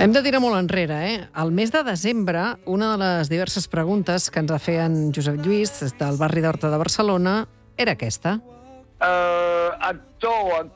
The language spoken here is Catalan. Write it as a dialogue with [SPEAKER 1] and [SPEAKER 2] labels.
[SPEAKER 1] Hem de tirar molt enrere, Al mes de desembre, una de les diverses preguntes que ens feien Josep Lluís, del barri d'Horta de Barcelona, era aquesta.
[SPEAKER 2] Actor